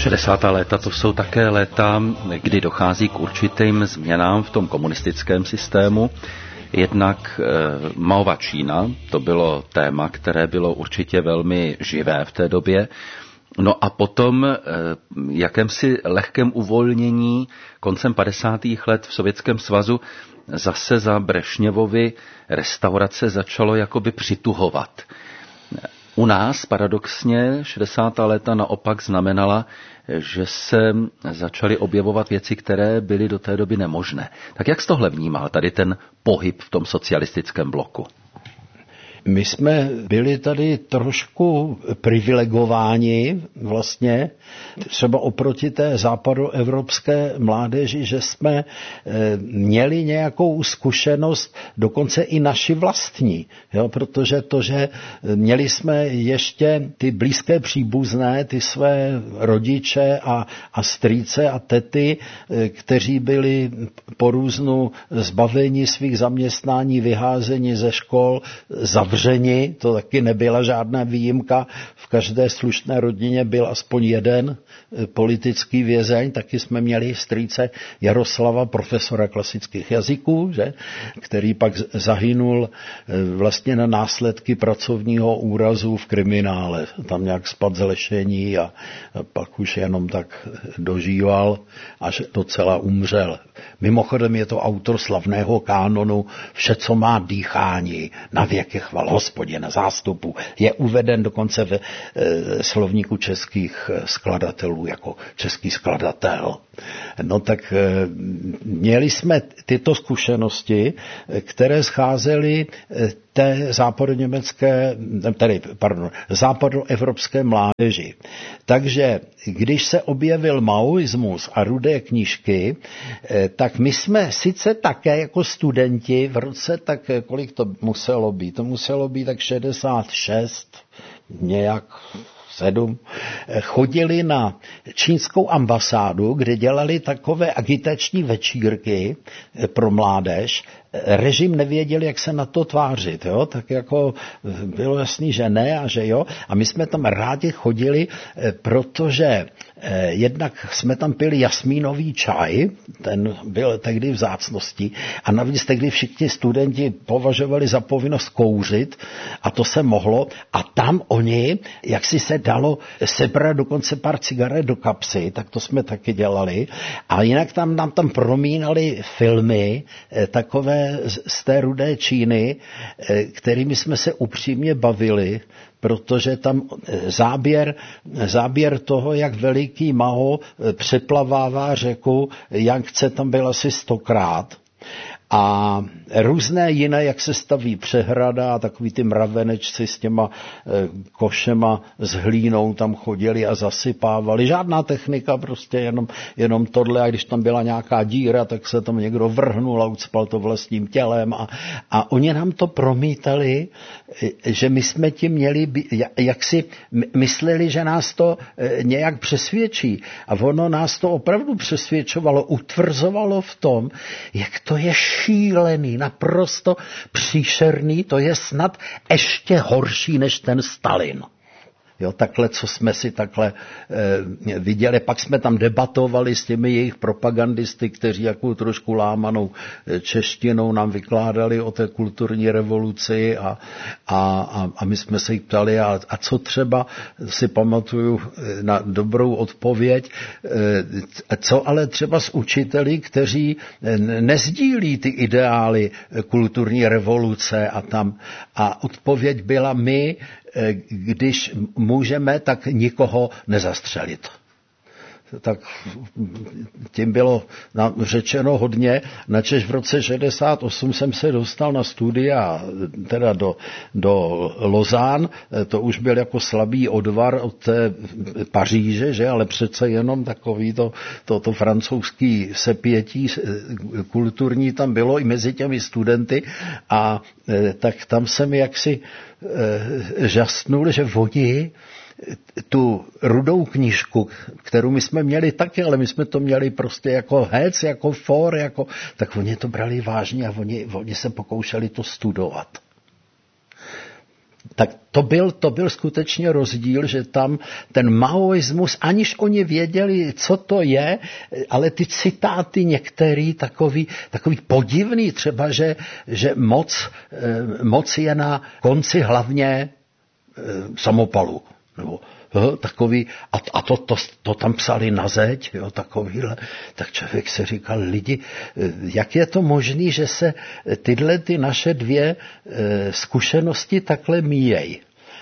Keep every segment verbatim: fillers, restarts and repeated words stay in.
šedesátá léta to jsou také léta, kdy dochází k určitým změnám v tom komunistickém systému. Jednak e, Maova Čína, to bylo téma, které bylo určitě velmi živé v té době. No a potom e, jakémsi lehkém uvolnění koncem padesátých let v Sovětském svazu zase za Brežněvovy restaurace začalo jakoby přituhovat. U nás paradoxně šedesátá léta naopak znamenala, že se začaly objevovat věci, které byly do té doby nemožné. Tak jak jsi tohle vnímal, tady ten pohyb v tom socialistickém bloku? My jsme byli tady trošku privilegováni vlastně, třeba oproti té západoevropské mládeži, že jsme měli nějakou zkušenost, dokonce i naši vlastní, jo, protože to, že měli jsme ještě ty blízké příbuzné, ty své rodiče a, a strýce a tety, kteří byli po různu zbaveni svých zaměstnání, vyházeni ze škol, zavřeni. Vřeni, to taky nebyla žádná výjimka. V každé slušné rodině byl aspoň jeden politický vězeň. Taky jsme měli strýce Jaroslava, profesora klasických jazyků, že? Který pak zahynul vlastně na následky pracovního úrazu v kriminále. Tam nějak spad z lešení a pak už jenom tak dožíval, až docela umřel. Mimochodem je to autor slavného kánonu Vše, co má dýchání, na věky chval Hospodě na zástupu. Je uveden dokonce ve e, slovníku českých skladatelů jako český skladatel. No tak e, měli jsme tyto zkušenosti, které scházely té západoněmecké, tedy, pardon, západoevropské mládeži. Takže když se objevil maoismus a rudé knížky, tak my jsme sice také jako studenti v roce, tak kolik to muselo být? To muselo být tak šedesát šest, nějak sedm, chodili na čínskou ambasádu, kde dělali takové agitační večírky pro mládež. Režim nevěděl, jak se na to tvářit, jo? Tak jako bylo jasný, že ne a že jo. A my jsme tam rádi chodili, protože jednak jsme tam pili jasmínový čaj, ten byl tehdy vzácností, a navíc tehdy všichni studenti považovali za povinnost kouřit a to se mohlo. A tam oni, jak si se dalo sebrat dokonce pár cigaret do kapsy, tak to jsme taky dělali. A jinak tam nám tam promínali filmy takové z té rudé Číny, kterými jsme se upřímně bavili, protože tam záběr, záběr toho, jak veliký Mao přeplavává řeku Yangtze, tam byl asi stokrát. A různé jiné, jak se staví přehrada a takový ty mravenečci s těma e, košema s hlínou tam chodili a zasypávali. Žádná technika, prostě jenom, jenom tohle. A když tam byla nějaká díra, tak se tam někdo vrhnul a ucpal to vlastním tělem. A, a oni nám to promítali, že my jsme tím měli, jak si mysleli, že nás to nějak přesvědčí. A ono nás to opravdu přesvědčovalo, utvrzovalo v tom, jak to je šílený, naprosto příšerný, to je snad ještě horší než ten Stalin. Jo, takhle, co jsme si takhle e, viděli. Pak jsme tam debatovali s těmi jejich propagandisty, kteří jakou trošku lámanou češtinou nám vykládali o té kulturní revoluci a, a, a, a my jsme se jich ptali, a, a co třeba, si pamatuju na dobrou odpověď, e, co ale třeba s učiteli, kteří nezdílí ty ideály kulturní revoluce a tam. A odpověď byla: my, když můžeme, tak nikoho nezastřelit. Tak tím bylo řečeno hodně, načež v roce šedesát osm jsem se dostal na studia, teda do, do Lausanne, to už byl jako slabý odvar od té Paříže, že, ale přece jenom takový to, to, to francouzský sepětí kulturní tam bylo i mezi těmi studenty, a tak tam jsem jaksi žasnul, že oni tu rudou knížku, kterou my jsme měli taky, ale my jsme to měli prostě jako hec, jako for, jako, tak oni to brali vážně a oni, oni se pokoušeli to studovat. Tak to byl, to byl skutečně rozdíl, že tam ten maoismus, aniž oni věděli, co to je, ale ty citáty některý takový, takový podivný, třeba, že, že moc, moc je na konci hlavně samopalu, nebo jo, takový, a, a to, to, to tam psali na zeď, jo, takovýhle, tak člověk se říkal, lidi, jak je to možné, že se tyhle ty naše dvě e, zkušenosti takhle míjejí.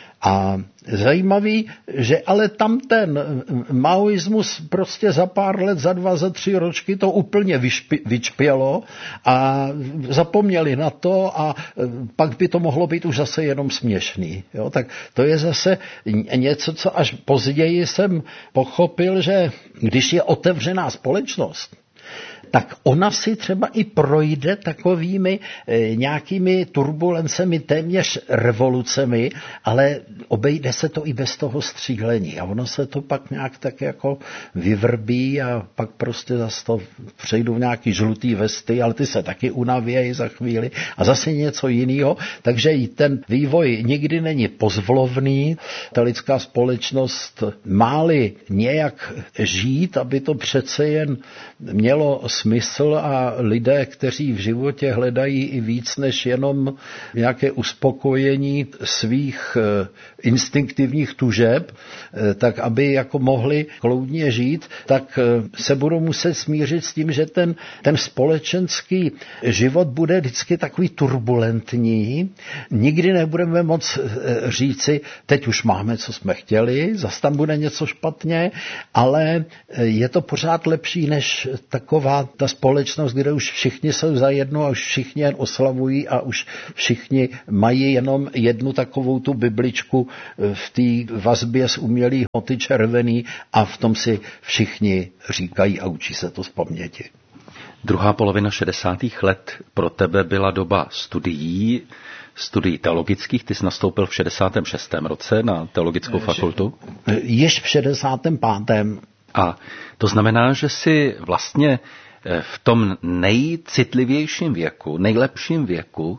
A zajímavý, že ale tam ten maoismus prostě za pár let, za dva, za tři ročky to úplně vyšpi, vyčpělo a zapomněli na to a pak by to mohlo být už zase jenom směšný. Jo? Tak to je zase něco, co až později jsem pochopil, že když je otevřená společnost, tak ona si třeba i projde takovými e, nějakými turbulencemi, téměř revolucemi, ale obejde se to i bez toho střílení. A ono se to pak nějak tak jako vyvrbí a pak prostě zase to přejdou nějaký žlutý vesty, ale ty se taky unavějí za chvíli a zase něco jiného. Takže i ten vývoj nikdy není pozvlovný. Ta lidská společnost má-li nějak žít, aby to přece jen mělo smysl a lidé, kteří v životě hledají i víc než jenom nějaké uspokojení svých instinktivních tužeb, tak aby jako mohli kloudně žít, tak se budou muset smířit s tím, že ten, ten společenský život bude vždycky takový turbulentní. Nikdy nebudeme moc říci, teď už máme, co jsme chtěli, zas tam bude něco špatně, ale je to pořád lepší než taková ta společnost, kde už všichni jsou zajedno a už všichni jen oslavují a už všichni mají jenom jednu takovou tu bibličku v té vazbě z umělý hmoty červený a v tom si všichni říkají a učí se to z paměti. Druhá polovina šedesátých let pro tebe byla doba studií, studií teologických. Ty jsi nastoupil v šedesátém šestém roce na teologickou fakultu. Již v šedesátém pátém A to znamená, že si vlastně v tom nejcitlivějším věku, nejlepším věku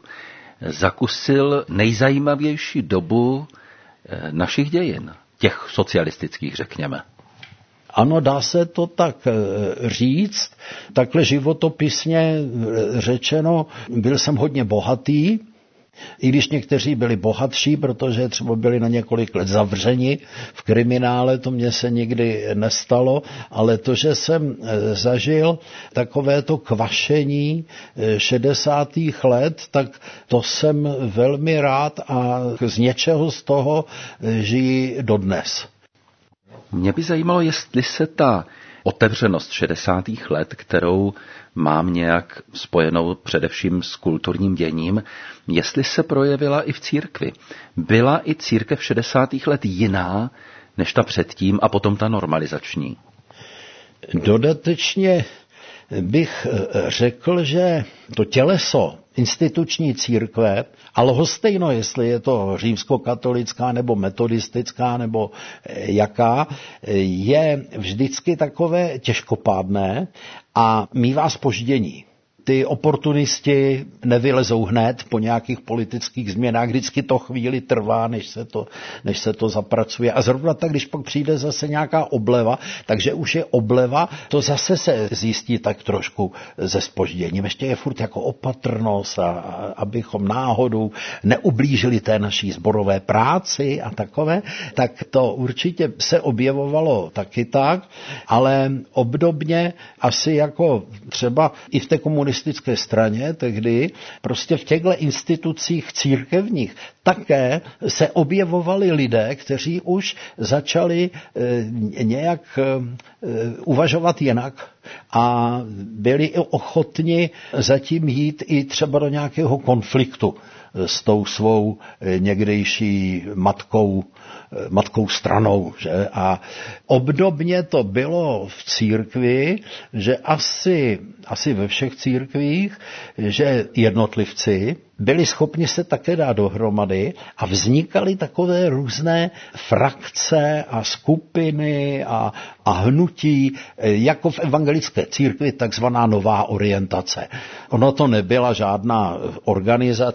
zakusil nejzajímavější dobu našich dějin, těch socialistických, řekněme. Ano, dá se to tak říct. Takhle životopisně řečeno, byl jsem hodně bohatý, i když někteří byli bohatší, protože třeba byli na několik let zavřeni v kriminále, to mně se nikdy nestalo, ale to, že jsem zažil takovéto kvašení šedesátých let, tak to jsem velmi rád a z něčeho z toho žijí dodnes. Mě by zajímalo, jestli se ta otevřenost šedesátých let, kterou mám nějak spojenou především s kulturním děním, jestli se projevila i v církvi. Byla i církev šedesátých let jiná než ta předtím a potom ta normalizační? Dodatečně bych řekl, že to těleso instituční církve, a lhostejno, jestli je to římskokatolická nebo metodistická nebo jaká, je vždycky takové těžkopádné a mívá zpoždění. Ty oportunisti nevylezou hned po nějakých politických změnách, vždycky to chvíli trvá, než se to, než se to zapracuje. A zrovna tak, když pak přijde zase nějaká obleva, takže už je obleva, to zase se zjistí tak trošku ze zpožděním. Ještě je furt jako opatrnost, a, a, abychom náhodou neublížili té naší sborové práci a takové, tak to určitě se objevovalo taky tak, ale obdobně asi jako třeba i v té komunistické straně tehdy, prostě v těchto institucích církevních také se objevovali lidé, kteří už začali e, nějak e, uvažovat jinak a byli i ochotni zatím jít i třeba do nějakého konfliktu s tou svou někdejší matkou, matkou stranou. Že? A obdobně to bylo v církvi, že asi, asi ve všech církvích, že jednotlivci byli schopni se také dát dohromady a vznikaly takové různé frakce a skupiny a, a hnutí, jako v evangelické církvi, takzvaná nová orientace. Ono to nebyla žádná organizace, spíš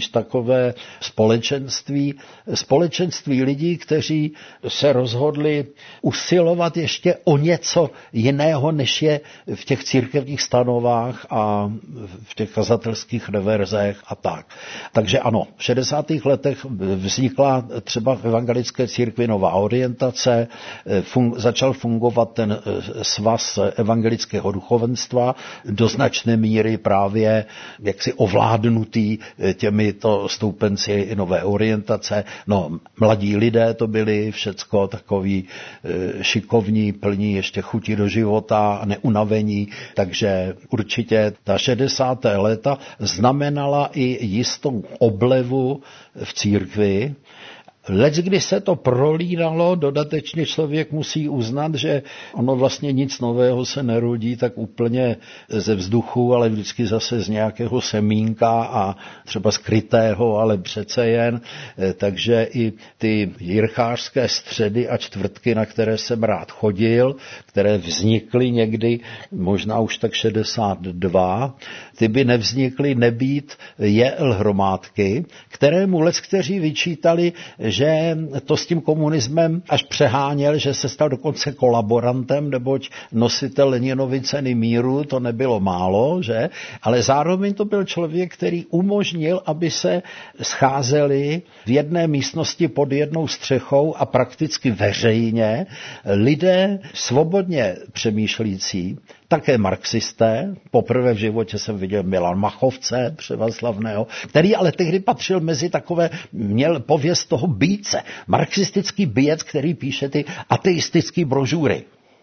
spíš takové společenství, společenství lidí, kteří se rozhodli usilovat ještě o něco jiného, než je v těch církevních stanovách a v těch kazatelských reverzech a tak. Takže ano, v šedesátých letech vznikla třeba v evangelické církvi nová orientace, fun- začal fungovat ten svaz evangelického duchovenstva, do značné míry právě jaksi ovládnutý těmito stoupenci nové orientace. No, mladí lidé to byli, všecko takový šikovní, plní ještě chuti do života, neunavení, takže určitě ta šedesátá léta znamenala i jistou oblevu v církvi. Leckdy se to prolínalo, dodatečně člověk musí uznat, že ono vlastně nic nového se nerodí tak úplně ze vzduchu, ale vždycky zase z nějakého semínka a třeba skrytého, ale přece jen. Takže i ty jirchářské středy a čtvrtky, na které jsem rád chodil, které vznikly někdy, možná už tak šedesát dva, ty by nevznikly nebýt J L Hromádky, kterému leckteří vyčítali, že to s tím komunismem až přeháněl, že se stal dokonce kolaborantem, neboť nositel Leninovy ceny míru, to nebylo málo, že? Ale zároveň to byl člověk, který umožnil, aby se scházeli v jedné místnosti pod jednou střechou a prakticky veřejně lidé svobodně přemýšlící, také marxisté. Poprvé v životě jsem viděl Milan Machovce, převaslavného, který ale tehdy patřil mezi takové, měl pověst toho býce, marxistický býec, který píše ty ateistické brožury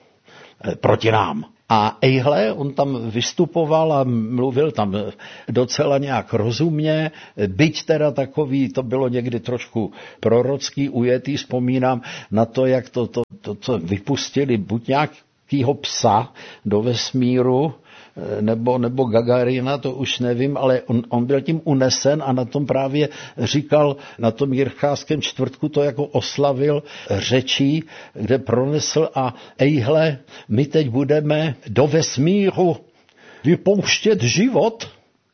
proti nám. A ejhle, on tam vystupoval a mluvil tam docela nějak rozumně, byť teda takový, to bylo někdy trošku prorocký, ujetý, vzpomínám na to, jak to, to, to, to vypustili, buď nějakýho psa do vesmíru, nebo, nebo Gagarina, to už nevím, ale on, on byl tím unesen a na tom právě říkal, na tom jirchářském čtvrtku to jako oslavil řečí, kde pronesl a ejhle, my teď budeme do vesmíru vypouštět život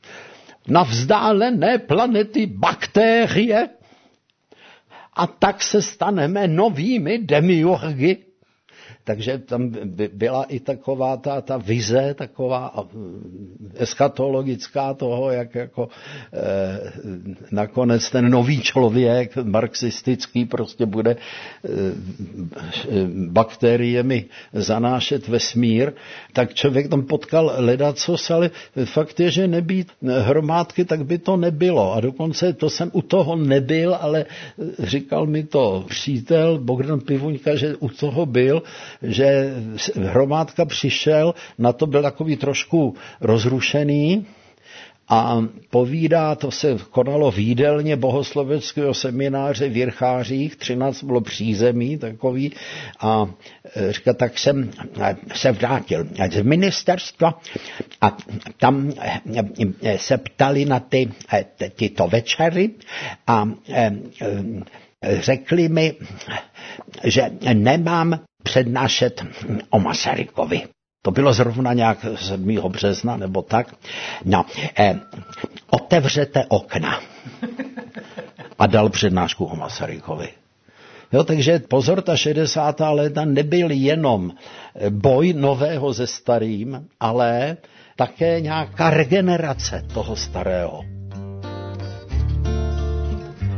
na vzdálené planety bakterie a tak se staneme novými demiurgy. Takže tam byla i taková ta, ta vize, taková eschatologická toho, jak jako eh, nakonec ten nový člověk, marxistický, prostě bude eh, bakteriemi zanášet vesmír. Tak člověk tam potkal ledacos, ale fakt je, že nebýt hromádky, tak by to nebylo. A dokonce to jsem u toho nebyl, ale říkal mi to přítel Bogdan Pivuňka, že u toho byl, že hromádka přišel, na to byl takový trošku rozrušený a povídá, to se konalo v jídelně bohosloveckého semináře v Jirchářích, třináct bylo přízemí takový a říká, tak jsem se vrátil z ministerstva a tam se ptali na ty, tyto večery a řekli mi, že nemám přednášet o Masarykovi. To bylo zrovna nějak sedmého března nebo tak. No, eh, otevřete okna. A dal přednášku o Masarykovi. Jo, takže pozor, ta šedesátá léta nebyl jenom boj nového se starým, ale také nějaká regenerace toho starého.